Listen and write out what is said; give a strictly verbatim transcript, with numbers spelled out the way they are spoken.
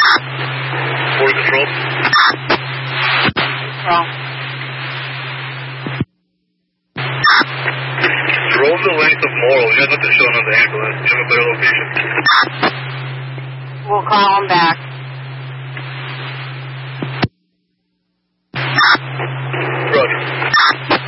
Border Control. Control. Drove the length of Morrill. You got nothing showing on the ambulance. Do you have a better location? We'll call him back.